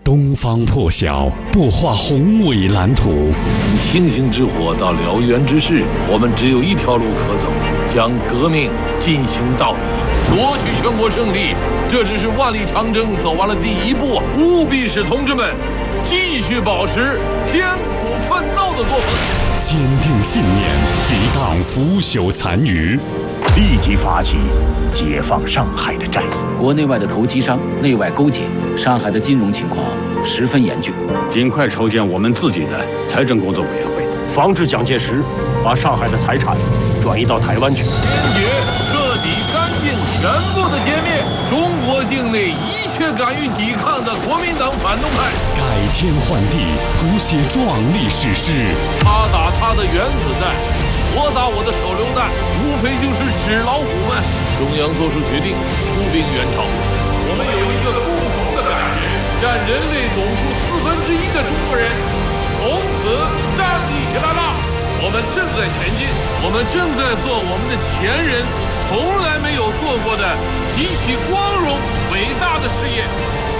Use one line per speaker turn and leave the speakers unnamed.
东方破晓，不画宏伟蓝图。
从星星之火到燎原之势，我们只有一条路可走，将革命进行到底，夺取全国胜利。这只是万里长征走完了第一步，务必使同志们继续保持艰苦奋斗的作风，
坚定信念，抵挡腐朽残余，
立即发起解放上海的战役。
国内外的投机商内外勾结，上海的金融情况十分严峻，
尽快筹建我们自己的财政工作委员会，
防止蒋介石把上海的财产转移到台湾去。
坚决彻底干净全部的歼灭中国境内一切敢于抵抗的国民党反动派，
改天换地，谱写壮丽史诗。
他打他的原子弹，我打我的手榴弹，无非就是纸老虎们。中央做出决定，出兵援朝。我们有一个共同的感觉，占人类总数1/4的中国人从此站立起来了。我们正在前进，我们正在做我们的前人从来没有做过的极其光荣伟大的事业。